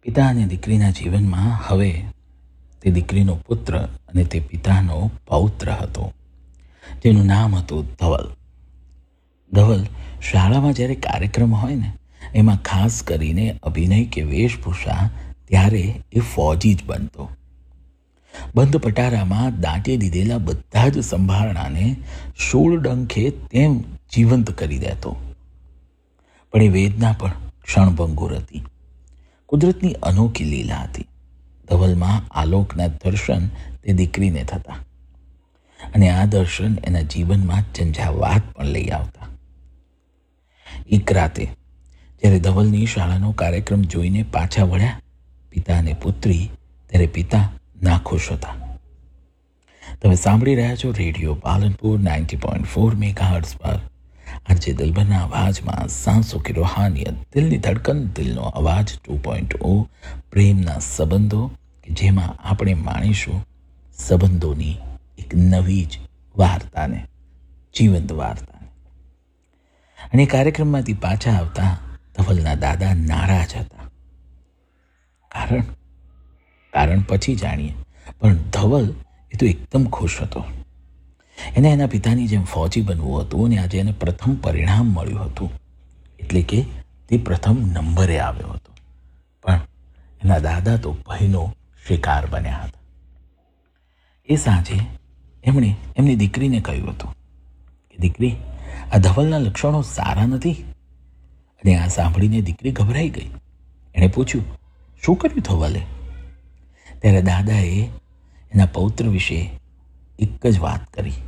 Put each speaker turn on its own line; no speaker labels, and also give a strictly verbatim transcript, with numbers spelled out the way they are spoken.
પિતા અને દીકરીના જીવનમાં હવે તે દીકરીનો પુત્ર અને તે પિતાનો પૌત્ર હતો, જેનું નામ હતું ધવલ. ધવલ શાળામાં જ્યારે કાર્યક્રમ હોય ને એમાં ખાસ કરીને અભિનય કે વેશભૂષા, ત્યારે એ ફૌજી જ બનતો. બંધ પટારામાં દાંટી દીધેલા બધા જ સંભારણાને શૂળ ડંખે તેમ જીવંત કરી દેતો. પણ એ વેદના પણ ક્ષણભંગુર હતી. કુદરતની અનોખી લીલા હતી. ધવલમાં આલોકના દર્શન તે દીકરીને થતા, અને આ દર્શન એના જીવનમાં ઝંઝાવાત પણ લઈ આવતા. એક રાતે જ્યારે ધવલની શાળાનો કાર્યક્રમ જોઈને પાછા વળ્યા પિતા અને પુત્રી, ત્યારે પિતા નાખુશ હતા. તમે સાંભળી રહ્યા છો radio Palanpur ninety point four mega hertz પર. આજે દિલભરના અવાજમાં સાંસો की रूहानियत, દિલની ધડકન, દિલનો અવાજ ટુ પોઈન્ટ ઓ, પ્રેમના સંબંધો, કે જેમાં આપણે માણીશું સંબંધોની એક નવી જ વાર્તાને, જીવંત વાર્તાને. અને કાર્યક્રમમાંથી પાછા આવતા ધવલના દાદા નારાજ હતા. કારણ કારણ પછી જાણીએ, પણ ધવલ એ તો એકદમ ખુશ હતો. એને એના પિતાની જેમ ફૌજી બનવું હતું, અને આજે એને પ્રથમ પરિણામ મળ્યું હતું, એટલે કે તે પ્રથમ નંબરે આવ્યો હતો. પણ એના દાદા તો ભયનો શિકાર બન્યા હતા. એ સાંજે એમણે એમની દીકરીને કહ્યું હતું કે દીકરી, આ ધવલના લક્ષણો સારા નથી. અને આ સાંભળીને દીકરી ગભરાઈ ગઈ. એણે પૂછ્યું, શું કર્યું ધવલે? ત્યારે દાદાએ એના પૌત્ર વિશે એક જ વાત કરી